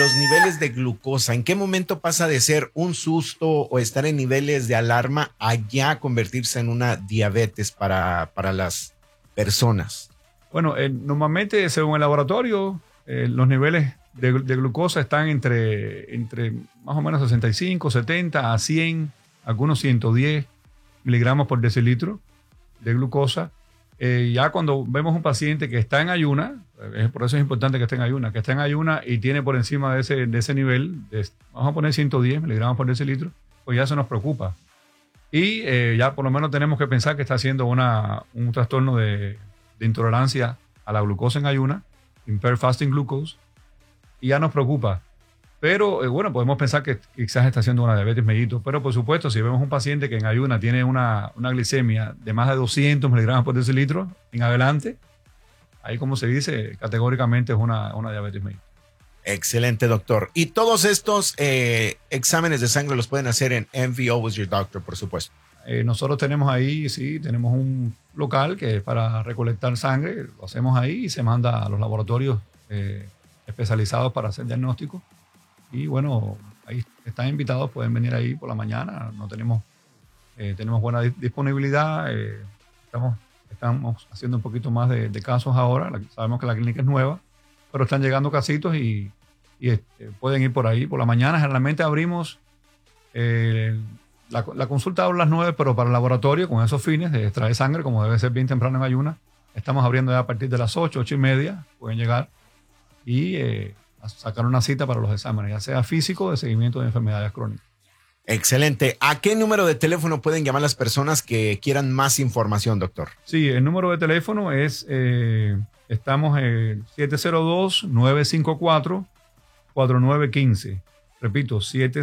los niveles de glucosa, ¿en qué momento pasa de ser un susto o estar en niveles de alarma a ya convertirse en una diabetes para las personas? Bueno, normalmente según el laboratorio, los niveles de glucosa están entre más o menos 65, 70 a 100, algunos 110 miligramos por decilitro de glucosa. Ya cuando vemos un paciente que está en ayuna, por eso es importante que esté en ayuna y tiene por encima de ese nivel, vamos a poner 110 miligramos por decilitro, pues ya eso nos preocupa. Y ya por lo menos tenemos que pensar que está haciendo un trastorno de intolerancia a la glucosa en ayuna, impaired fasting glucose, y ya nos preocupa. Pero bueno, podemos pensar que quizás está haciendo una diabetes mellitus. Pero por supuesto, si vemos un paciente que en ayuna tiene una glicemia de más de 200 miligramos por decilitro en adelante, ahí, como se dice, categóricamente es una diabetes mellitus. Excelente, doctor. Y todos estos exámenes de sangre los pueden hacer en MV Always Your Doctor, por supuesto. Nosotros tenemos ahí, sí, tenemos un local que es para recolectar sangre. Lo hacemos ahí y se manda a los laboratorios especializados para hacer diagnóstico. Y bueno, ahí están invitados, pueden venir ahí por la mañana. No tenemos buena disponibilidad. Estamos haciendo un poquito más de casos ahora. Sabemos que la clínica es nueva, pero están llegando casitos y pueden ir por ahí por la mañana. Generalmente abrimos la consulta a las 9, pero para el laboratorio, con esos fines de extraer sangre, como debe ser bien temprano en ayuna, estamos abriendo ya a partir de las 8, 8:30. Pueden llegar y a sacar una cita para los exámenes, ya sea físico o de seguimiento de enfermedades crónicas. Excelente. ¿A qué número de teléfono pueden llamar las personas que quieran más información, doctor? Sí, el número de teléfono es, estamos en 702-954-4915. Repito,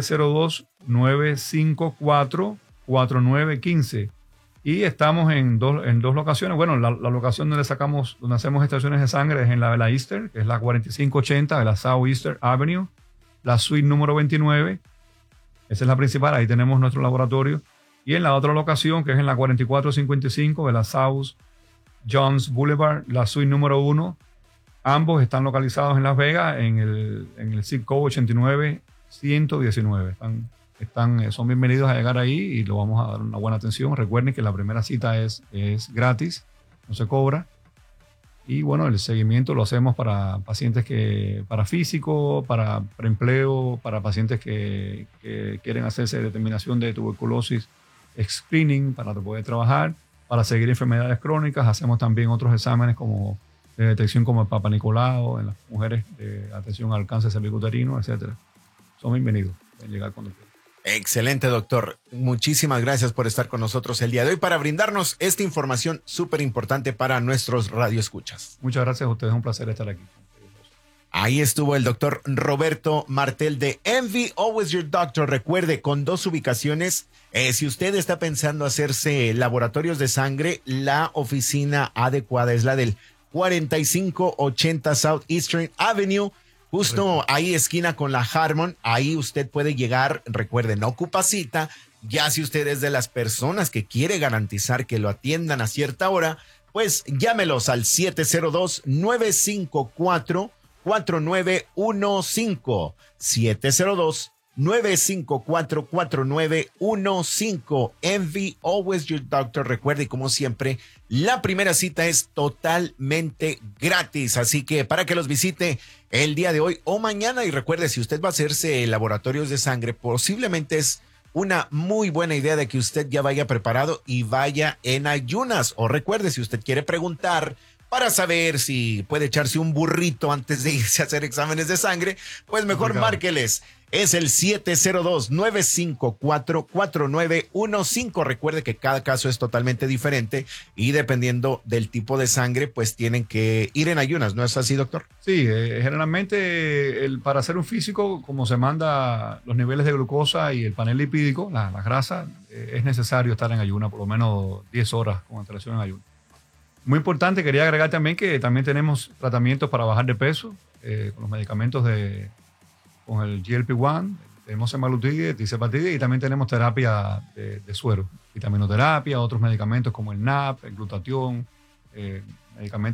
702-954-4915. Y estamos en dos locaciones. Bueno, la locación donde hacemos estaciones de sangre es en la de la Easter, que es la 4580 de la South Easter Avenue, la suite número 29. Esa es la principal, ahí tenemos nuestro laboratorio. Y en la otra locación, que es en la 4455 de la South Johns Boulevard, la suite número 1. Ambos están localizados en Las Vegas, en el zip code 89119. Son bienvenidos a llegar ahí y lo vamos a dar una buena atención. Recuerden que la primera cita es gratis, no se cobra. Y bueno, el seguimiento lo hacemos para pacientes para físico, para preempleo, para pacientes que quieren hacerse determinación de tuberculosis, screening para poder trabajar, para seguir enfermedades crónicas. Hacemos también otros exámenes como de detección como el Papa Nicolau en las mujeres, de atención al cáncer cervicuterino, etc. Son bienvenidos, pueden llegar cuando quieran. Excelente, doctor. Muchísimas gracias por estar con nosotros el día de hoy para brindarnos esta información súper importante para nuestros radioescuchas. Muchas gracias a ustedes, es un placer estar aquí. Ahí estuvo el doctor Roberto Martel de MV Always Your Doctor. Recuerde, con 2 ubicaciones, si usted está pensando hacerse laboratorios de sangre, la oficina adecuada es la del 4580 South Eastern Avenue. Justo ahí esquina con la Harmon, ahí usted puede llegar. Recuerde, no ocupa cita. Ya si usted es de las personas que quiere garantizar que lo atiendan a cierta hora, pues llámelos al 702-954-4915. 702-954-4915. MV Always Your Doctor. Recuerde, como siempre, la primera cita es totalmente gratis. Así que para que los visite el día de hoy o mañana. Y recuerde, si usted va a hacerse laboratorios de sangre, posiblemente es una muy buena idea de que usted ya vaya preparado y vaya en ayunas. O recuerde, si usted quiere preguntar para saber si puede echarse un burrito antes de irse a hacer exámenes de sangre, pues mejor márqueles. Es el 702-954-4915. Recuerde que cada caso es totalmente diferente y dependiendo del tipo de sangre, pues tienen que ir en ayunas. ¿No es así, doctor? Sí, generalmente para hacer un físico, como se manda los niveles de glucosa y el panel lipídico, la grasa, es necesario estar en ayuna por lo menos 10 horas con antelación en ayuno. Muy importante, quería agregar también que también tenemos tratamientos para bajar de peso con los medicamentos con el GLP-1, tenemos semaglutide, tirzepatide y también tenemos terapia de suero, vitaminoterapia, otros medicamentos como el NAP, el glutatión, medicamentos